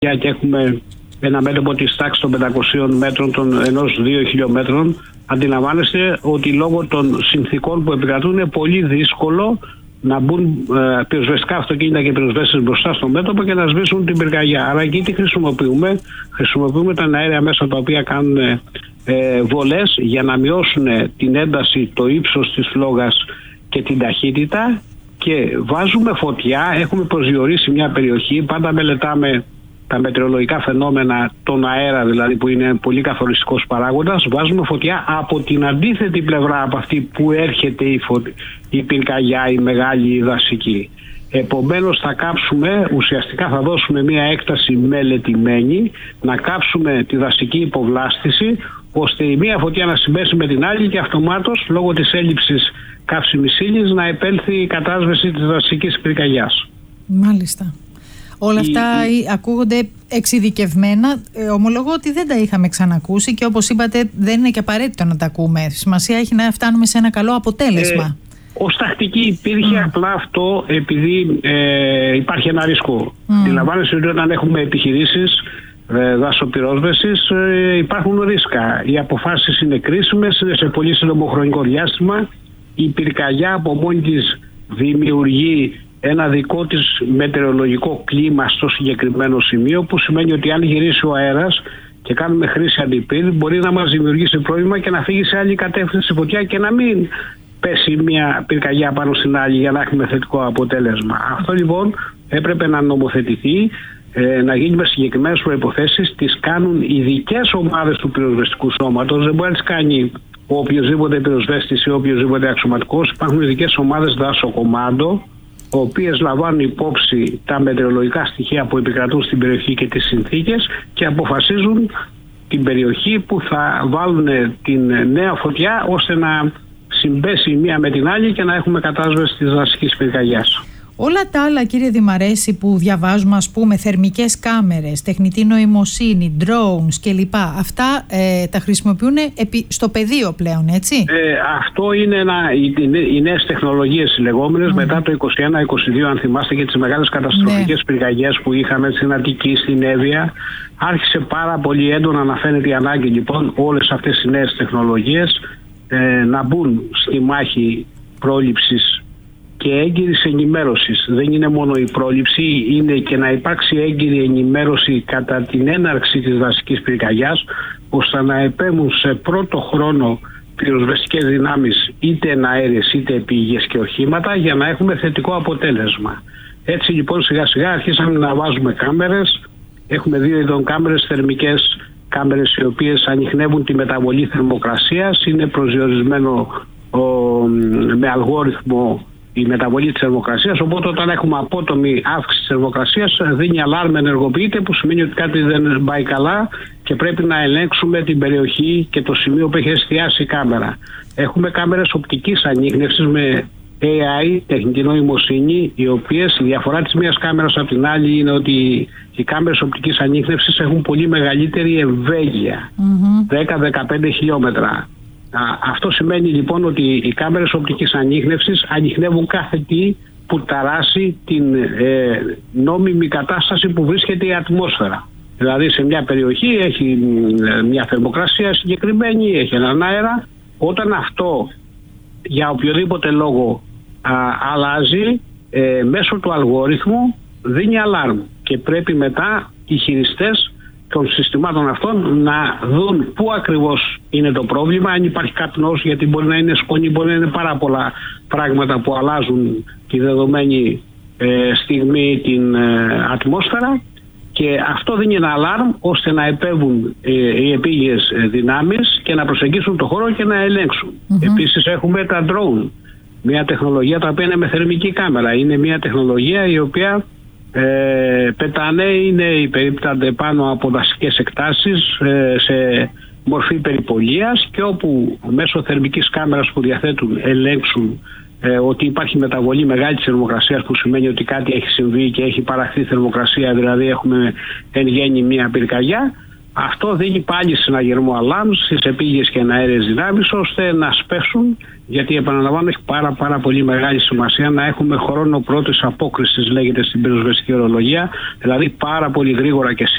και έχουμε ένα μέτωπο της τάξης των 500 μέτρων, των ενός 2 χιλιόμετρων, αντιλαμβάνεστε ότι λόγω των συνθήκων που επικρατούν είναι πολύ δύσκολο να μπουν πυροσβεστικά αυτοκίνητα και πυροσβέστες μπροστά στο μέτωπο και να σβήσουν την πυρκαγιά. Άρα εκεί τι χρησιμοποιούμε? Χρησιμοποιούμε τα αέρια μέσα τα οποία κάνουν βολές για να μειώσουν την ένταση, το ύψος της φλόγας και την ταχύτητα, και βάζουμε φωτιά. Έχουμε προσδιορίσει μια περιοχή, πάντα μελετάμε τα μετεωρολογικά φαινόμενα, τον αέρα δηλαδή, που είναι πολύ καθοριστικός παράγοντας. Βάζουμε φωτιά από την αντίθετη πλευρά από αυτή που έρχεται η πυρκαγιά, η μεγάλη, η δασική. Επομένως θα κάψουμε, ουσιαστικά θα δώσουμε μια έκταση μελετημένη, να κάψουμε τη δασική υποβλάστηση, ώστε η μία φωτιά να συμπέσει με την άλλη και αυτομάτως λόγω της έλλειψης καύσιμης ύλης να επέλθει η κατάσβεση της δασικής πυρκαγιάς. Μάλιστα. Όλα αυτά ακούγονται εξειδικευμένα. Ομολογώ ότι δεν τα είχαμε ξανακούσει και όπως είπατε δεν είναι και απαραίτητο να τα ακούμε. Σημασία έχει να φτάνουμε σε ένα καλό αποτέλεσμα. Ως τακτική υπήρχε απλά αυτό επειδή υπάρχει ένα ρίσκο. Αντιλαμβάνεστε ότι όταν έχουμε επιχειρήσεις δασοπυρόσβεσης υπάρχουν ρίσκα. Οι αποφάσεις είναι κρίσιμες, είναι σε πολύ σύντομο χρονικό διάστημα. Η πυρκαγιά από μόνη της δημιουργεί ένα δικό της μετεωρολογικό κλίμα στο συγκεκριμένο σημείο, που σημαίνει ότι αν γυρίσει ο αέρας και κάνουμε χρήση αντιπύρ, μπορεί να μας δημιουργήσει πρόβλημα και να φύγει σε άλλη κατεύθυνση φωτιά και να μην πέσει μια πυρκαγιά πάνω στην άλλη για να έχουμε θετικό αποτέλεσμα. Αυτό λοιπόν έπρεπε να νομοθετηθεί, να γίνει με συγκεκριμένες προϋποθέσεις. Τις κάνουν ειδικές ομάδες του πυροσβεστικού σώματος, δεν μπορεί να τις κάνει ο οποιοσδήποτε πυροσβέστης ή ο οποιοσδήποτε αξιωματικός. Υπάρχουν ειδικές ομάδες δασοκομάντο, οι οποίες λαμβάνουν υπόψη τα μετεωρολογικά στοιχεία που επικρατούν στην περιοχή και τις συνθήκες και αποφασίζουν την περιοχή που θα βάλουν την νέα φωτιά, ώστε να συμπέσει η μία με την άλλη και να έχουμε κατάσβεση της δασικής πυρκαγιάς. Όλα τα άλλα, κύριε Δημαρέση, που διαβάζουμε, ας πούμε, θερμικές κάμερες, τεχνητή νοημοσύνη, drones κλπ. Αυτά τα χρησιμοποιούν στο πεδίο πλέον, έτσι? Αυτό είναι οι νέες τεχνολογίες λεγόμενες μετά το 21-22, αν θυμάστε, και τις μεγάλες καταστροφικές πυρκαγιές που είχαμε στην Αττική, στην Εύβοια. Άρχισε πάρα πολύ έντονα να φαίνεται η ανάγκη λοιπόν όλες αυτές οι νέες τεχνολογίες να μπουν στη μάχη πρόληψης και έγκυρης ενημέρωσης. Δεν είναι μόνο η πρόληψη, είναι και να υπάρξει έγκυρη ενημέρωση κατά την έναρξη της δασικής πυρκαγιάς, ώστε να επέμβουν σε πρώτο χρόνο πυροσβεστικές δυνάμεις, είτε εναέριες είτε επίγειες και οχήματα, για να έχουμε θετικό αποτέλεσμα. Έτσι λοιπόν σιγά σιγά αρχίσαμε να βάζουμε κάμερες. Έχουμε 2 ειδών κάμερες, θερμικές κάμερες, οι οποίες ανιχνεύουν τη μεταβολή θερμοκρασίας. Είναι προσδιορισμένο με αλγόριθμο η μεταβολή της θερμοκρασίας, οπότε όταν έχουμε απότομη αύξηση της θερμοκρασίας δίνει αλάρμ, ενεργοποιείται, που σημαίνει ότι κάτι δεν πάει καλά και πρέπει να ελέγξουμε την περιοχή και το σημείο που έχει εστιάσει η κάμερα. Έχουμε κάμερες οπτικής ανίχνευσης με AI, τεχνητή νοημοσύνη, οι οποίες η διαφορά της μίας κάμερας από την άλλη είναι ότι οι κάμερες οπτικής ανίχνευσης έχουν πολύ μεγαλύτερη ευέλεια, 10-15 χιλιόμετρα. Αυτό σημαίνει λοιπόν ότι οι κάμερες οπτικής ανίχνευσης ανιχνεύουν κάθε τι που ταράσει την νόμιμη κατάσταση που βρίσκεται η ατμόσφαιρα. Δηλαδή σε μια περιοχή έχει μια θερμοκρασία συγκεκριμένη, έχει έναν αέρα. Όταν αυτό για οποιοδήποτε λόγο αλλάζει, μέσω του αλγόριθμου δίνει αλάρμ και πρέπει μετά οι χειριστές των συστημάτων αυτών να δουν πού ακριβώς είναι το πρόβλημα, αν υπάρχει καπνός, γιατί μπορεί να είναι σκόνη, μπορεί να είναι πάρα πολλά πράγματα που αλλάζουν τη δεδομένη στιγμή την ατμόσφαιρα, και αυτό δίνει ένα αλάρμ ώστε να επέμβουν οι επίγειες δυνάμεις και να προσεγγίσουν το χώρο και να ελέγξουν. Επίσης έχουμε τα drone, μια τεχνολογία τα οποία είναι με θερμική κάμερα. Είναι μια τεχνολογία η οποία πετάνε, υπερίπτανται πάνω από δασικές εκτάσεις σε μορφή περιπολίας, και όπου μέσω θερμικής κάμερας που διαθέτουν ελέγξουν ότι υπάρχει μεταβολή μεγάλης θερμοκρασίας, που σημαίνει ότι κάτι έχει συμβεί και έχει παραχθεί θερμοκρασία, δηλαδή έχουμε εν γέννη μια πυρκαγιά. Αυτό δίνει πάλι συναγερμό αλάμ στις επίγειες και εναέριες δυνάμεις, ώστε να σπέσουν, γιατί επαναλαμβάνω έχει πάρα πολύ μεγάλη σημασία να έχουμε χρόνο πρώτης απόκρισης, λέγεται στην πυροσβεστική ορολογία, δηλαδή πάρα πολύ γρήγορα και